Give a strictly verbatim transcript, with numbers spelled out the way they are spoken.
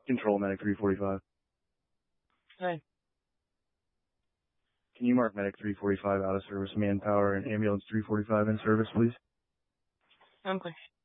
Control Medic three forty-five. Hey. Can you mark Medic three forty-five out of service, manpower, and ambulance three forty-five in service, please? Okay.